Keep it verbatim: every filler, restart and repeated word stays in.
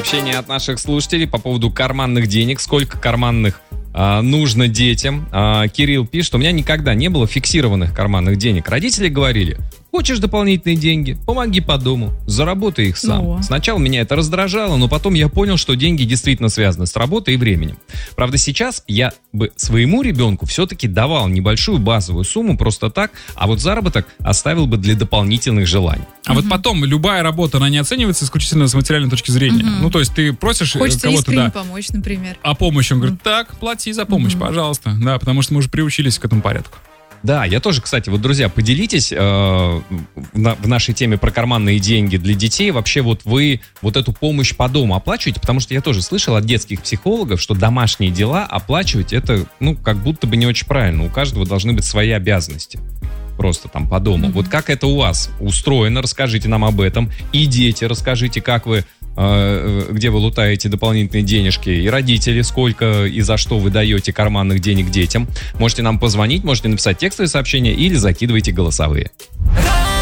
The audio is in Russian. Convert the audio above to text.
Сообщение от наших слушателей по поводу карманных денег. Сколько карманных а, нужно детям? А, Кирилл пишет, у меня никогда не было фиксированных карманных денег. Родители говорили, хочешь дополнительные деньги? Помоги по дому, заработай их сам. Ну. Сначала меня это раздражало, но потом я понял, что деньги действительно связаны с работой и временем. Правда, сейчас я бы своему ребенку все-таки давал небольшую базовую сумму просто так, а вот заработок оставил бы для дополнительных желаний. А угу. вот потом любая работа, она не оценивается исключительно с материальной точки зрения. Угу. Ну, то есть ты просишь Хочется кого-то, искренне да, помочь, например. о помощи. Он говорит, так, плати за помощь, угу. пожалуйста. Да, потому что мы уже приучились к этому порядку. Да, я тоже, кстати, вот, друзья, поделитесь э, на, в нашей теме про карманные деньги для детей. Вообще вот вы вот эту помощь по дому оплачиваете? Потому что я тоже слышал от детских психологов, что домашние дела оплачивать это, ну, как будто бы не очень правильно. У каждого должны быть свои обязанности. Просто там по дому. Mm-hmm. Вот как это у вас устроено? Расскажите нам об этом. И дети, расскажите, как вы, э, где вы лутаете дополнительные денежки. И родители, сколько и за что вы даете карманных денег детям. Можете нам позвонить, можете написать текстовые сообщения или закидывайте голосовые.